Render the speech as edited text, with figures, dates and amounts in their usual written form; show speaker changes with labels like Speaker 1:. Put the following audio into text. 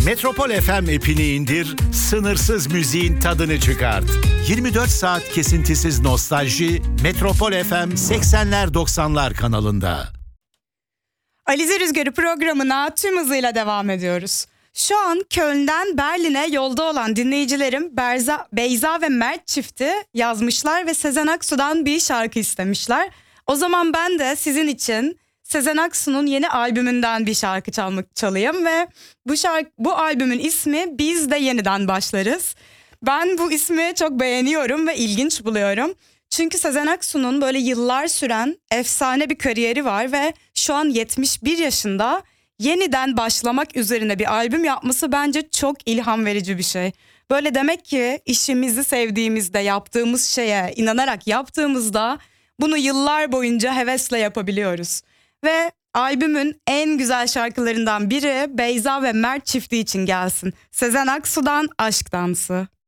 Speaker 1: Metropol FM app'ini indir, sınırsız müziğin tadını çıkart. 24 saat kesintisiz nostalji, Metropol FM 80'ler 90'lar kanalında.
Speaker 2: Alize Rüzgarı programına tüm hızıyla devam ediyoruz. Şu an Köln'den Berlin'e yolda olan dinleyicilerim Beyza ve Mert çifti yazmışlar ve Sezen Aksu'dan bir şarkı istemişler. O zaman ben de sizin için Sezen Aksu'nun yeni albümünden bir şarkı çalayım ve bu albümün ismi Biz de Yeniden Başlarız. Ben bu ismi çok beğeniyorum ve ilginç buluyorum. Çünkü Sezen Aksu'nun böyle yıllar süren efsane bir kariyeri var ve şu an 71 yaşında yeniden başlamak üzerine bir albüm yapması bence çok ilham verici bir şey. Böyle demek ki işimizi sevdiğimizde, yaptığımız şeye inanarak yaptığımızda bunu yıllar boyunca hevesle yapabiliyoruz. Ve albümün en güzel şarkılarından biri Beyza ve Mert çifti için gelsin. Sezen Aksu'dan Aşk Dansı.